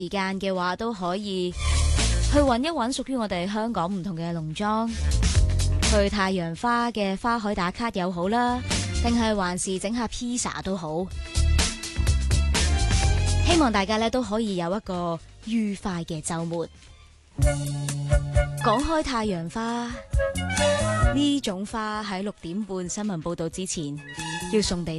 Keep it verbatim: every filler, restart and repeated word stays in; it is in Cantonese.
時間嘅話，都可以去揾一揾屬於我哋香港唔同嘅農莊，去太陽花嘅花海打卡又好啦，定係還是整下披薩都好。希望大家咧都可以有一個愉快嘅週末。講開太陽花呢種花喺六點半新聞報道之前要送俾大家。